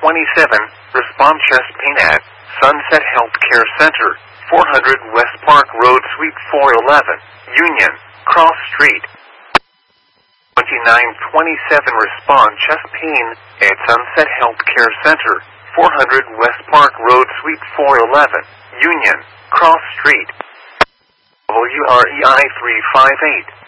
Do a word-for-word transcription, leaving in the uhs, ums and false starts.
twenty-seven, respond chest pain at Sunset Healthcare Center, four hundred West Park Road, Suite four eleven, Union, Cross Street. twenty-nine twenty-seven, respond chest pain at Sunset Healthcare Center, four hundred West Park Road, Suite four eleven, Union, Cross Street. W R E I three five eight.